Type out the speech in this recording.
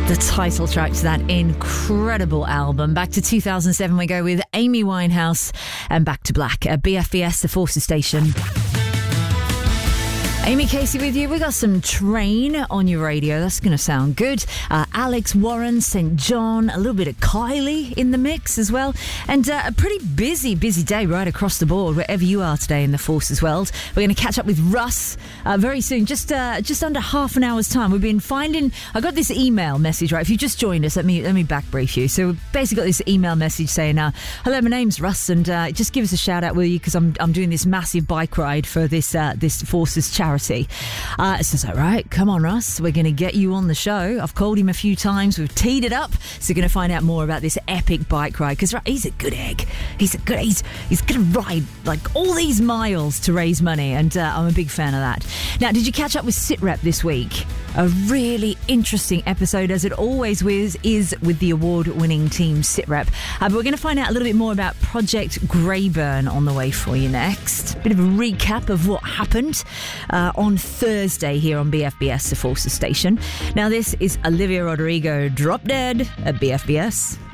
The title track to that incredible album. Back to 2007 we go with Amy Winehouse and Back to Black at BFBS, the Forces Station. Amy Casey with you. We got some Train on your radio. That's going to sound good. Alex Warren, St. John, a little bit of Kylie in the mix as well. And a pretty busy day right across the board, wherever you are today in the Forces world. We're going to catch up with Russ very soon, just under half an hour's time. We've been finding... I got this email message, right? If you just joined us, let me back brief you. So we basically got this email message saying, hello, my name's Russ, and just give us a shout out, will you? Because I'm doing this massive bike ride for this Forces charity. It's like, right, come on, Russ, we're going to get you on the show. I've called him a few times, we've teed it up, so we're going to find out more about this epic bike ride, because he's a good egg. He's going to ride like all these miles to raise money, and I'm a big fan of that. Now, did you catch up with SitRep this week? A really interesting episode, as it always is with the award-winning team SitRep. But we're going to find out a little bit more about Project Greyburn on the way for you next. Bit of a recap of what happened on Thursday here on BFBS, the Forces Station. Now, this is Olivia Rodrigo, Drop Dead at BFBS.